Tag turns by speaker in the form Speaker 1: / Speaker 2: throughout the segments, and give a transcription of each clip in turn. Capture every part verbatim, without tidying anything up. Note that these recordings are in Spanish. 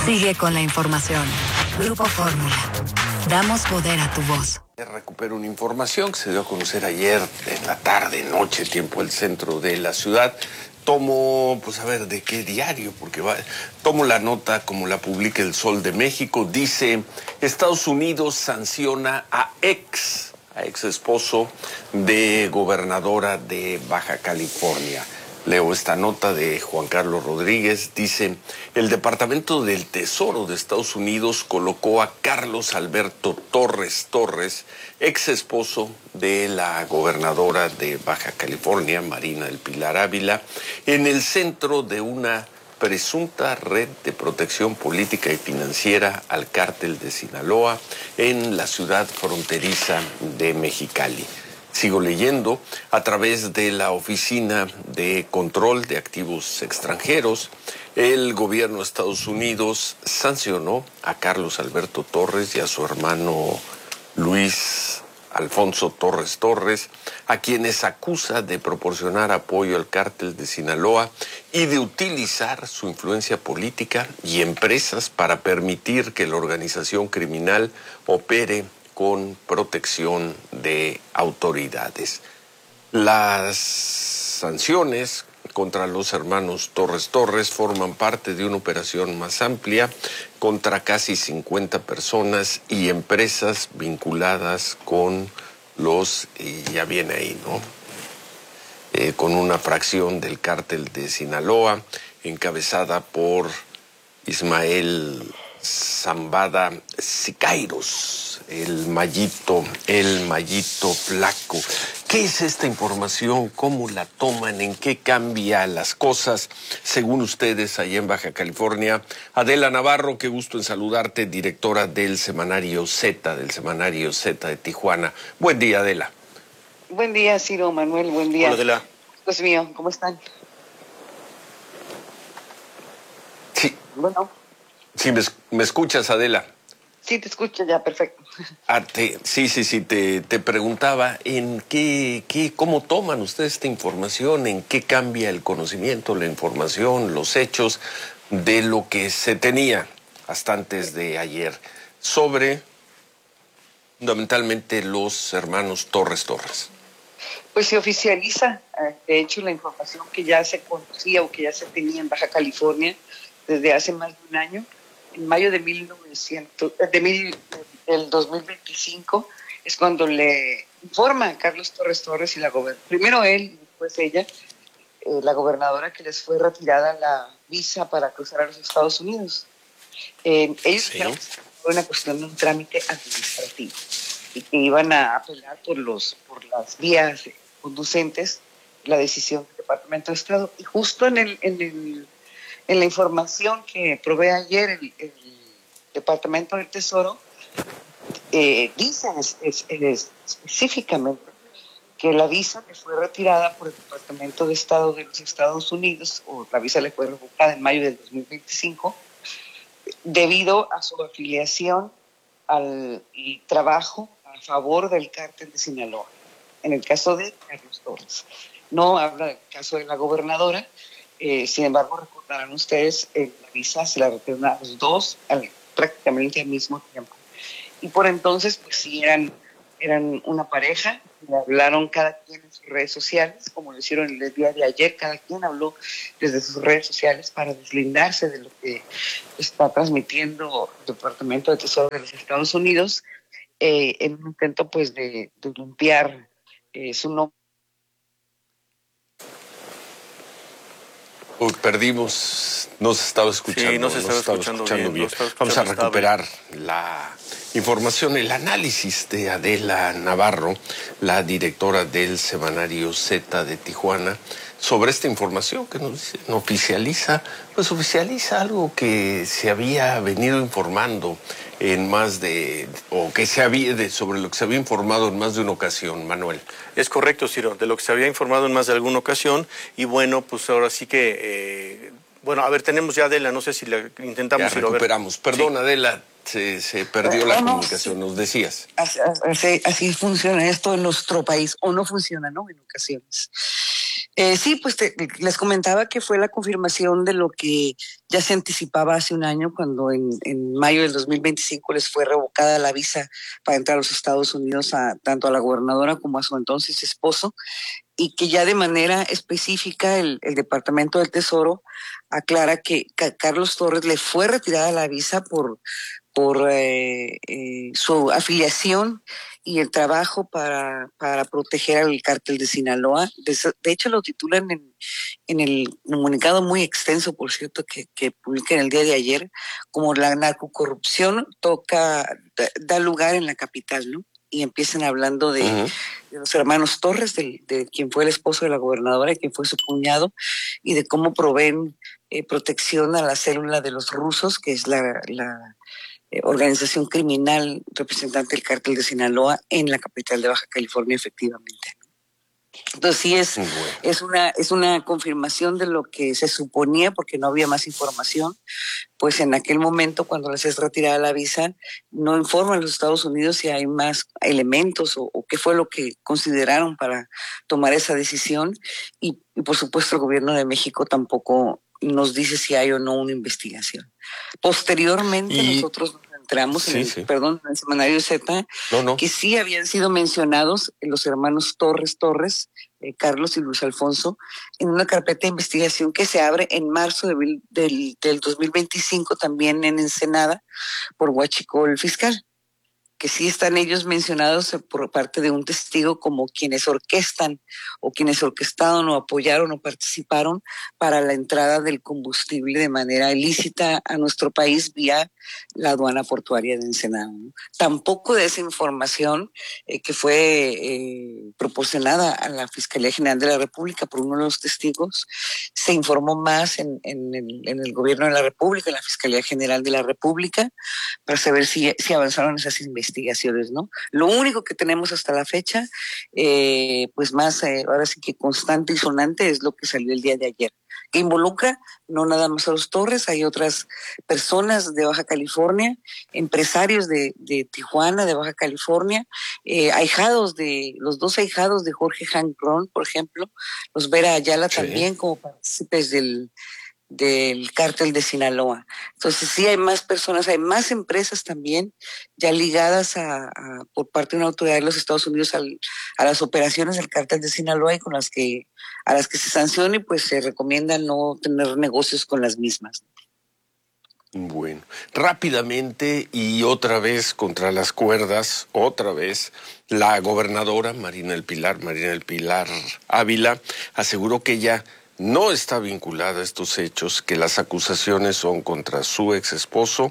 Speaker 1: Sigue con la información. Grupo Fórmula. Damos poder a tu voz.
Speaker 2: Recupero una información que se dio a conocer ayer en la tarde, noche, tiempo del centro de la ciudad. Tomo, pues a ver, ¿de qué diario? Porque va, tomo la nota como la publica El Sol de México. Dice, Estados Unidos sanciona a ex, a ex esposo de gobernadora de Baja California. Leo esta nota de Juan Carlos Rodríguez. Dice, el Departamento del Tesoro de Estados Unidos colocó a Carlos Alberto Torres Torres, ex esposo de la gobernadora de Baja California, Marina del Pilar Ávila, en el centro de una presunta red de protección política y financiera al cártel de Sinaloa en la ciudad fronteriza de Mexicali. Sigo leyendo, a través de la Oficina de Control de Activos Extranjeros, el gobierno de Estados Unidos sancionó a Carlos Alberto Torres y a su hermano Luis Alfonso Torres Torres, a quienes acusa de proporcionar apoyo al cártel de Sinaloa y de utilizar su influencia política y empresas para permitir que la organización criminal opere con protección de autoridades. Las sanciones contra los hermanos Torres Torres forman parte de una operación más amplia contra casi cincuenta personas y empresas vinculadas con los, y ya viene ahí, ¿no? Eh, con una fracción del cártel de Sinaloa, encabezada por Ismael Zambada Siqueiros, el mallito, el mallito flaco. ¿Qué es esta información? ¿Cómo la toman? ¿En qué cambia las cosas según ustedes allá en Baja California? Adela Navarro, qué gusto en saludarte, directora del Semanario Z, del Semanario Z de Tijuana. Buen día, Adela.
Speaker 3: Buen día, Ciro, Manuel, buen día.
Speaker 2: Hola, Adela.
Speaker 3: Dios mío, ¿cómo están?
Speaker 2: Sí.
Speaker 3: Bueno.
Speaker 2: Sí, me, me escuchas, Adela.
Speaker 3: Sí, te escucho ya, perfecto.
Speaker 2: Ah, te, sí, sí, sí, te, te preguntaba en qué, qué, cómo toman ustedes esta información, en qué cambia el conocimiento, la información, los hechos de lo que se tenía hasta antes de ayer sobre fundamentalmente los hermanos Torres Torres.
Speaker 3: Pues se oficializa, de hecho, la información que ya se conocía o que ya se tenía en Baja California desde hace más de un año. En mayo de mil novecientos, de mil, del dos mil veinticinco es cuando le informa a Carlos Torres Torres y la gobernadora, primero él y después ella, eh, la gobernadora, que les fue retirada la visa para cruzar a los Estados Unidos. Eh, ellos
Speaker 2: Sí.
Speaker 3: dijeron que fue una cuestión de un trámite administrativo y que iban a apelar por, los, por las vías conducentes la decisión del Departamento de Estado. Y justo en el... En el En la información que provee ayer el, el Departamento del Tesoro, eh, dice es, es, es específicamente que la visa le fue retirada por el Departamento de Estado de los Estados Unidos, o la visa le fue revocada en mayo del dos mil veinticinco, debido a su afiliación al y trabajo a favor del cártel de Sinaloa, en el caso de Carlos Torres. No habla del caso de la gobernadora. Eh, sin embargo, recordarán ustedes, eh, la visa se la retiraron a los dos al, prácticamente al mismo tiempo. Y por entonces, pues sí, eran, eran una pareja, le hablaron cada quien en sus redes sociales, como lo hicieron el día de ayer, cada quien habló desde sus redes sociales para deslindarse de lo que está transmitiendo el Departamento de Tesoro de los Estados Unidos, eh, en un intento pues de, de limpiar eh, su nombre.
Speaker 2: Uy, perdimos, no se estaba escuchando,
Speaker 4: sí, no se estaba,
Speaker 2: no se estaba
Speaker 4: escuchando,
Speaker 2: escuchando bien. bien.
Speaker 4: No
Speaker 2: Vamos a
Speaker 4: escuchando
Speaker 2: recuperar la información, el análisis de Adela Navarro, la directora del Semanario Z de Tijuana, sobre esta información que nos oficializa, pues oficializa algo que se había venido informando en más de, o que se había, de, sobre lo que se había informado en más de una ocasión, Manuel.
Speaker 4: Es correcto, Ciro, de lo que se había informado en más de alguna ocasión, y bueno, pues ahora sí que, eh, bueno, a ver, tenemos ya Adela, no sé si la intentamos.
Speaker 2: Ya recuperamos, perdón, sí. Adela, se, se perdió la comunicación, nos decías.
Speaker 3: Así, así, así funciona esto en nuestro país, o no funciona, ¿no? En ocasiones. Eh, sí, pues te- les comentaba que fue la confirmación de lo que ya se anticipaba hace un año, cuando en, en mayo del dos mil veinticinco les fue revocada la visa para entrar a los Estados Unidos a tanto a la gobernadora como a su entonces esposo, y que ya de manera específica el, el Departamento del Tesoro aclara que Ca- Carlos Torres le fue retirada la visa por por eh, eh, su afiliación y el trabajo para, para proteger al cártel de Sinaloa. De, de hecho, lo titulan en, en el comunicado muy extenso, por cierto, que, que publican el día de ayer, como la narcocorrupción toca, da, da lugar en la capital, ¿no? Y empiezan hablando de, uh-huh. de los hermanos Torres, de, de quien fue el esposo de la gobernadora y quien fue su cuñado, y de cómo proveen eh, protección a la célula de los rusos, que es la, la eh, organización criminal representante del cártel de Sinaloa en la capital de Baja California, efectivamente. Entonces sí es, bueno. es, una, es una confirmación de lo que se suponía, porque no había más información. Pues en aquel momento, cuando les es retirada la visa, no informan a los Estados Unidos si hay más elementos o, o qué fue lo que consideraron para tomar esa decisión. Y, y por supuesto el gobierno de México tampoco nos dice si hay o no una investigación. Posteriormente y... nosotros entramos sí, en el, sí. perdón, en el semanario Z, no, no. que sí habían sido mencionados los hermanos Torres Torres, eh, Carlos y Luis Alfonso, en una carpeta de investigación que se abre en marzo de, del, del dos mil veinticinco, también en Ensenada, por Huachicol Fiscal, que sí están ellos mencionados por parte de un testigo como quienes orquestan o quienes orquestaron o apoyaron o participaron para la entrada del combustible de manera ilícita a nuestro país vía la aduana portuaria de Ensenada, ¿no? Tampoco de esa información eh, que fue eh, proporcionada a la Fiscalía General de la República por uno de los testigos, se informó más en, en, el, en el Gobierno de la República, en la Fiscalía General de la República, para saber si, si avanzaron esas investigaciones, ¿no? Lo único que tenemos hasta la fecha, eh, pues más, eh, ahora sí que constante y sonante, es lo que salió el día de ayer, que involucra no nada más a los Torres, hay otras personas de Baja California, empresarios de, de Tijuana, de Baja California, eh, ahijados de, los dos ahijados de Jorge Jancrón, por ejemplo, los Vera Ayala sí. también como partícipes del del cártel de Sinaloa. Entonces sí hay más personas, hay más empresas también ya ligadas a, a por parte de una autoridad de los Estados Unidos al, a las operaciones del cártel de Sinaloa y con las que a las que se sancione, pues se recomienda no tener negocios con las mismas.
Speaker 2: Bueno, rápidamente y otra vez contra las cuerdas, otra vez, la gobernadora Marina del Pilar, Marina del Pilar Ávila, aseguró que ella no está vinculada a estos hechos, que las acusaciones son contra su ex esposo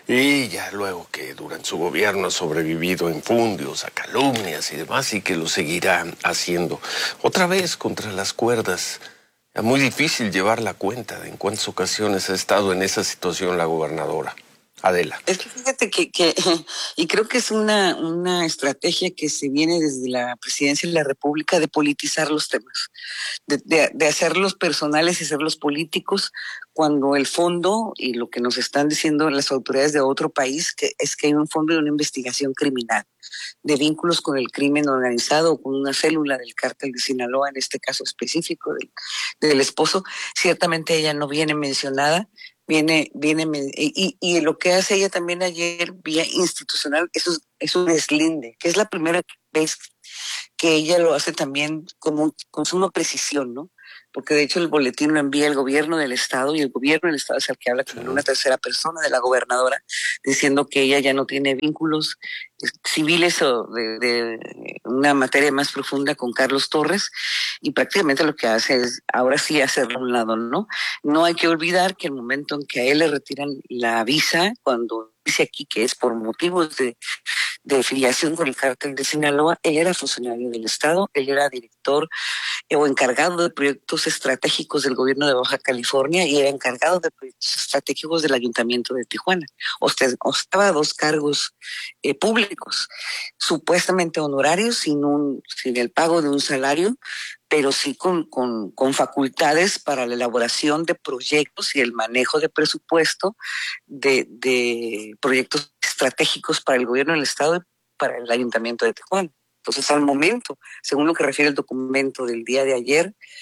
Speaker 2: y ya luego que durante su gobierno ha sobrevivido a infundios, a calumnias y demás y que lo seguirá haciendo. Otra vez contra las cuerdas. Es muy difícil llevar la cuenta de en cuántas ocasiones ha estado en esa situación la gobernadora. Adela.
Speaker 3: Es que fíjate que, que y creo que es una, una estrategia que se viene desde la presidencia de la República de politizar los temas, de, de, de hacerlos personales y hacerlos políticos, cuando el fondo y lo que nos están diciendo las autoridades de otro país que es que hay un fondo de una investigación criminal, de vínculos con el crimen organizado o con una célula del cártel de Sinaloa, en este caso específico del, del esposo. Ciertamente ella no viene mencionada, viene, viene, y, y lo que hace ella también ayer vía institucional, eso es, es un deslinde, que es la primera vez que ella lo hace también con, con suma precisión, ¿no? Porque de hecho el boletín lo envía el gobierno del estado y el gobierno del estado es el que habla como una tercera persona de la gobernadora, diciendo que ella ya no tiene vínculos civiles o de, de una materia más profunda con Carlos Torres, y prácticamente lo que hace es ahora sí hacerlo a un lado, ¿no? No hay que olvidar que el momento en que a él le retiran la visa, cuando dice aquí que es por motivos de de filiación con el cártel de Sinaloa, él era funcionario del Estado, él era director eh, o encargado de proyectos estratégicos del gobierno de Baja California y era encargado de proyectos estratégicos del Ayuntamiento de Tijuana. Ostentaba dos cargos eh, públicos, supuestamente honorarios, sin, un, sin el pago de un salario, pero sí con, con, con facultades para la elaboración de proyectos y el manejo de presupuesto de, de proyectos estratégicos para el gobierno del Estado y para el Ayuntamiento de Tijuana. Entonces, al momento, según lo que refiere el documento del día de ayer,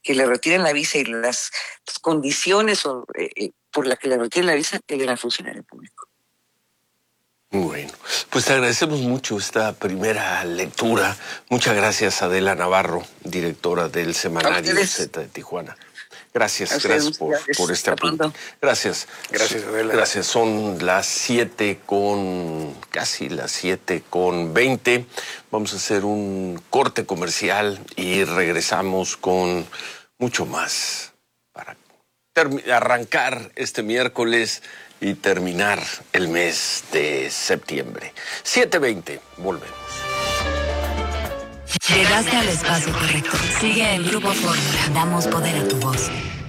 Speaker 3: que le retiren la visa y las condiciones o, eh, por las que le retiren la visa, él era funcionario público.
Speaker 2: Bueno, pues te agradecemos mucho esta primera lectura. Muchas gracias, Adela Navarro, directora del semanario Z de Tijuana. Gracias, gracias por, por este apunte. Gracias.
Speaker 4: Gracias, Adela.
Speaker 2: Gracias. Son las siete con, casi las siete con veinte. Vamos a hacer un corte comercial y regresamos con mucho más para arrancar este miércoles y terminar el mes de septiembre. siete veinte, volvemos.
Speaker 1: Llegaste al espacio correcto. Sigue el Grupo Fórmula. Damos poder a tu voz.